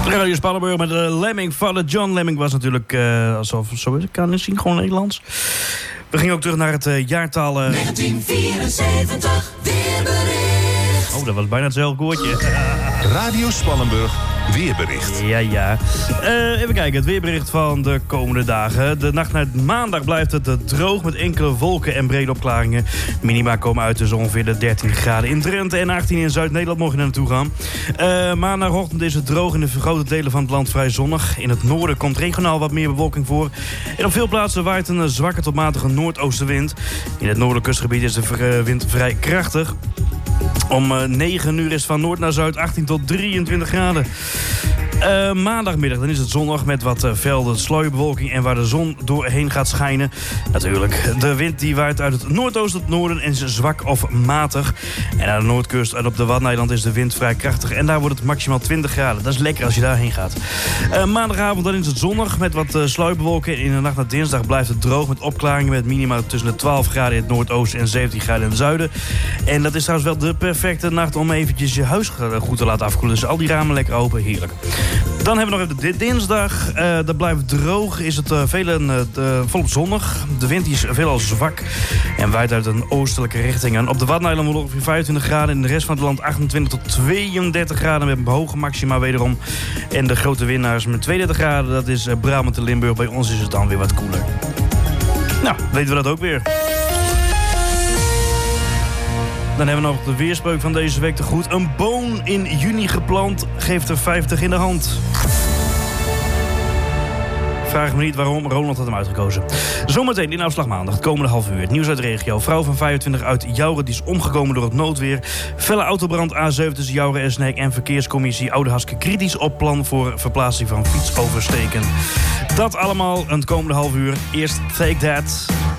Radio Spannenburg met Lemming. Vader John Lemming was natuurlijk, alsof zo is, ik kan het zien, gewoon Nederlands. We gingen ook terug naar het jaartal... 1974, weerbericht. Oh, dat was bijna hetzelfde koortje. Radio Spannenburg, weerbericht. Ja. Even kijken, het weerbericht van de komende dagen. De nacht naar maandag blijft het droog met enkele wolken en brede opklaringen. Minima komen uit tussen ongeveer de 13 graden in Drenthe en 18 in Zuid-Nederland, mocht je naar naartoe gaan. Maandagochtend is het droog in de grote delen van het land vrij zonnig. In het noorden komt regionaal wat meer bewolking voor. En op veel plaatsen waait een zwakke tot matige noordoostenwind. In het noordelijk kustgebied is de wind vrij krachtig. Om 9 uur is van noord naar zuid 18 tot 23 graden. Maandagmiddag, dan is het zonnig met wat velden, sluierbewolking en waar de zon doorheen gaat schijnen. Natuurlijk, de wind die waait uit het noordoosten tot noorden en is zwak of matig. En aan de noordkust en op de Waddeneiland is de wind vrij krachtig en daar wordt het maximaal 20 graden. Dat is lekker als je daarheen gaat. Maandagavond dan is het zonnig met wat sluierbewolking. In de nacht naar dinsdag blijft het droog met opklaringen met minima tussen de 12 graden in het noordoosten en 17 graden in het zuiden. En dat is trouwens wel de perfecte nacht om eventjes je huis goed te laten afkoelen. Dus al die ramen lekker open, heerlijk. Dan hebben we nog even dinsdag. Dat blijft droog. Is het volop zonnig. De wind is veelal zwak en waait uit een oostelijke richting. En op de Waddeneiland wordt ongeveer 25 graden. In de rest van het land 28 tot 32 graden met hoge maxima wederom. En de grote winnaars met 32 graden, dat is Brabant en Limburg. Bij ons is het dan weer wat koeler. Nou, weten we dat ook weer. Dan hebben we nog de weerspreuk van deze week te goed. Een boon in juni geplant geeft er 50 in de hand. Vraag me niet waarom, Ronald had hem uitgekozen. Zometeen in Afslag Maandag, het komende half uur. Het nieuws uit de regio. Vrouw van 25 uit Jouren, die is omgekomen door het noodweer. Felle autobrand A7 tussen Jouren en Sneek. En verkeerscommissie Oudehaske kritisch op plan voor verplaatsing van fietsoversteken. Dat allemaal het komende half uur. Eerst Take That.